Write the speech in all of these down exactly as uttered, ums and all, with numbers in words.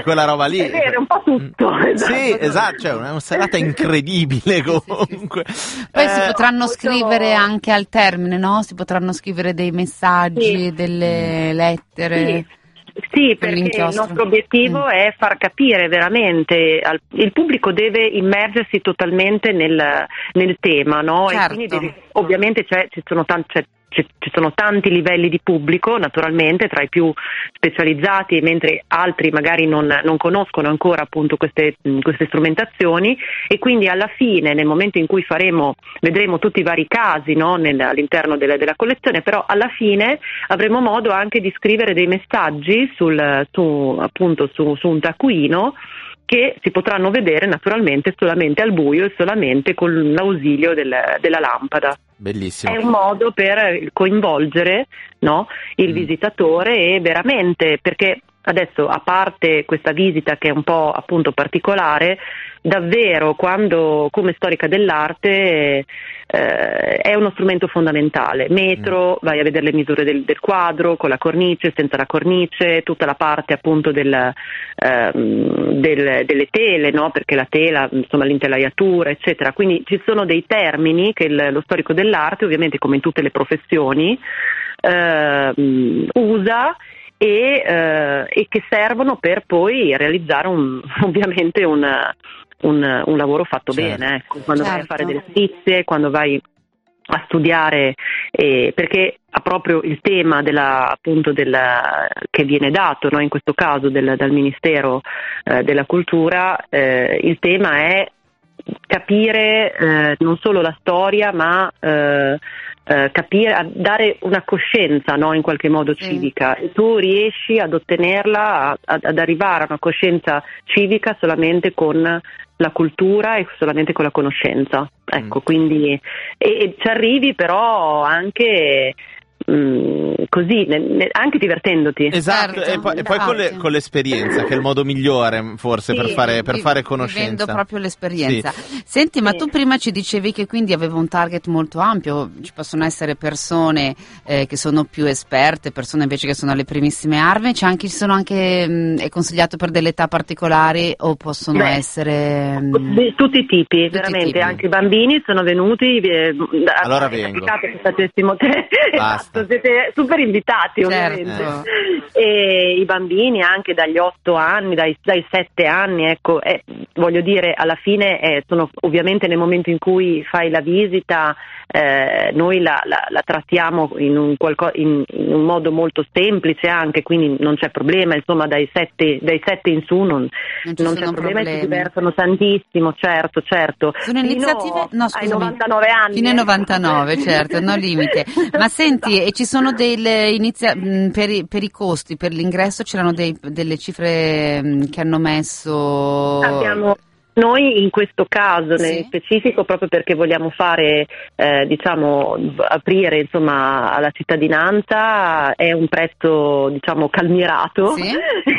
quella roba lì. È vero, un po' tutto. Mm. Esatto. Sì, esatto, cioè una serata incredibile comunque. Poi Eh, si potranno molto... scrivere anche al termine, no? Si potranno scrivere dei messaggi, sì. delle lettere. Sì. Sì, perché il nostro obiettivo mm. è far capire veramente, al, il pubblico deve immergersi totalmente nel, nel tema, no? Certo. E quindi deve, ovviamente c'è, ci sono tanti, c'è, ci sono tanti livelli di pubblico, naturalmente, tra i più specializzati, mentre altri magari non, non conoscono ancora appunto queste, queste strumentazioni, e quindi alla fine, nel momento in cui faremo, vedremo tutti i vari casi, no? Nel, all'interno della, della collezione, però alla fine avremo modo anche di scrivere dei messaggi sul, su, appunto su, su un taccuino, che si potranno vedere naturalmente solamente al buio e solamente con l'ausilio del, della lampada. Bellissimo. È un modo per coinvolgere, no, il mm. visitatore, e veramente, perché adesso, a parte questa visita che è un po' appunto particolare, davvero quando, come storica dell'arte, eh, è uno strumento fondamentale. Metro, mm. vai a vedere le misure del, del quadro, con la cornice, senza la cornice, tutta la parte appunto del, ehm, del, delle tele, no? Perché la tela, insomma, l'intelaiatura, eccetera. Quindi ci sono dei termini che il, lo storico dell'arte, ovviamente come in tutte le professioni, ehm, usa e, eh, e che servono per poi realizzare un, ovviamente un, un, un lavoro fatto certo. bene, ecco. Quando certo. vai a fare delle sfizie, quando vai a studiare, eh, perché ha proprio il tema della, appunto della, che viene dato, no, in questo caso del, dal Ministero eh, della Cultura, eh, il tema è capire eh, non solo la storia, ma eh, eh, capire, a dare una coscienza, no, in qualche modo civica, e tu riesci ad ottenerla, a, ad arrivare a una coscienza civica solamente con la cultura e solamente con la conoscenza, ecco. Mm. Quindi e, e ci arrivi però anche mh, così, ne, ne, anche divertendoti. Esatto, certo, e poi, e poi con, le, con l'esperienza, che è il modo migliore forse sì, per fare, per fare conoscenza. Vivendo proprio l'esperienza. Sì. Senti, ma sì. tu prima ci dicevi che quindi avevo un target molto ampio, ci possono essere persone eh, che sono più esperte, persone invece che sono alle primissime armi, c'è anche, ci sono anche, mh, è consigliato per delle età particolari o possono Beh, essere... Mh, di tutti i tipi, tutti veramente, i tipi. Anche i bambini sono venuti. Eh, allora vengo. Che facessimo te. Basta. Esatto, siete super invitati, certo. ovviamente. Eh. E i bambini anche dagli otto anni, dai, dai sette anni, ecco, eh, voglio dire, alla fine eh, sono ovviamente nel momento in cui fai la visita, eh, noi la, la, la trattiamo in un, qualco, in, in un modo molto semplice anche, quindi non c'è problema, insomma dai sette, dai sette in su non, non, ci non sono c'è problema, problemi. si divertono tantissimo, certo, certo. Sono iniziative, no, scusami, ai novantanove anni. Fino ai novantanove, certo, no limite. Ma senti, e ci sono delle inizia per i, per i costi, per l'ingresso c'erano dei, delle cifre che hanno messo? Abbiamo Noi in questo caso, sì. nel specifico, proprio perché vogliamo fare, eh, diciamo, aprire insomma alla cittadinanza, è un prezzo, diciamo, calmierato, sì.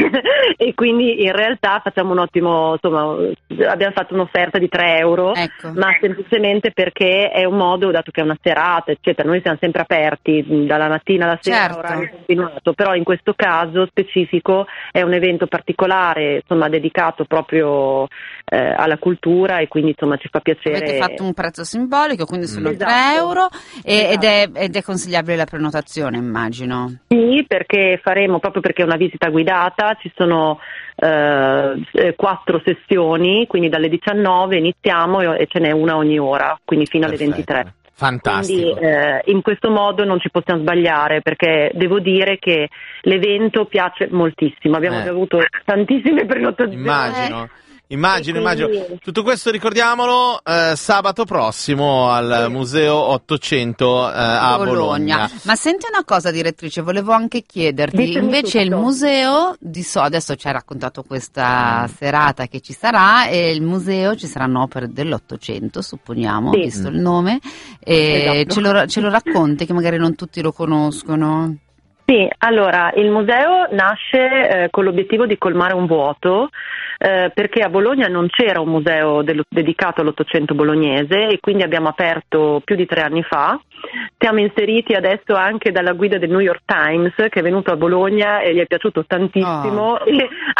E quindi in realtà facciamo un ottimo, insomma, abbiamo fatto un'offerta di tre euro, ecco. Ma semplicemente perché è un modo, dato che è una serata, eccetera, noi siamo sempre aperti dalla mattina alla sera, certo. orario continuato, però in questo caso specifico è un evento particolare, insomma, dedicato proprio eh, alla cultura, e quindi insomma ci fa piacere. Avete fatto un prezzo simbolico, quindi sono mm. tre esatto. euro e, esatto. ed, è, ed è consigliabile la prenotazione, immagino. Sì, perché faremo, proprio perché è una visita guidata, ci sono eh, quattro sessioni, quindi dalle diciannove iniziamo e ce n'è una ogni ora, quindi fino alle Perfetto. ventitré. Fantastico. Quindi eh, in questo modo non ci possiamo sbagliare, perché devo dire che l'evento piace moltissimo, abbiamo eh. avuto tantissime prenotazioni. Immagino. Immagino, quindi... immagino. Tutto questo ricordiamolo eh, sabato prossimo al sì. Museo ottocento eh, a Bologna. Bologna. Ma senti una cosa, direttrice, volevo anche chiederti, Ditemi invece tutto. Il museo, di so, adesso ci hai raccontato questa mm. serata che ci sarà, e il museo ci saranno opere dell'Ottocento, supponiamo, sì. visto mm. il nome, e esatto. ce, lo, ce lo racconti, che magari non tutti lo conoscono? Sì, allora il museo nasce eh, con l'obiettivo di colmare un vuoto, eh, perché a Bologna non c'era un museo dello, dedicato all'Ottocento bolognese, e quindi abbiamo aperto più di tre anni fa. Siamo inseriti adesso anche dalla guida del New York Times, che è venuto a Bologna e gli è piaciuto tantissimo, oh. e